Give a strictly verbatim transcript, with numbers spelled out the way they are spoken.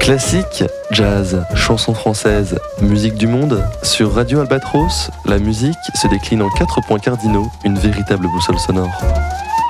Classique, jazz, chansons françaises, musique du monde, sur Radio Albatros, la musique se décline en quatre points cardinaux, une véritable boussole sonore.